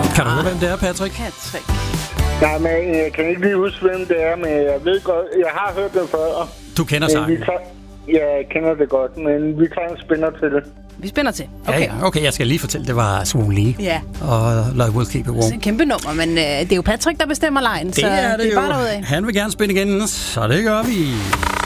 Kan du høre, hvem det er, Patrick? Patrick. Nej, men jeg kan ikke lige huske, hvem det er, men jeg ved godt, jeg har hørt det før. Du kender sangen? Jeg kender det godt, men vi tager en spinner til det. Vi spænder til. Okay. Ja, okay, jeg skal lige fortælle, det var Swan Lee. Ja. Og Like Will Keep It Warm. Det er et kæmpe nummer, men det er jo Patrick, der bestemmer lejen. Det er det er jo. bare derudad. Han vil gerne spille igen, så det gør vi.